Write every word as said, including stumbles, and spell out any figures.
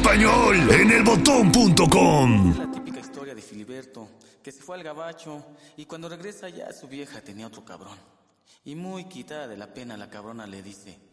español en el botón punto com. Es la típica historia de Filiberto, que se fue al gabacho y cuando regresa ya su vieja tenía otro cabrón. Y muy quitada de la pena la cabrona le dice: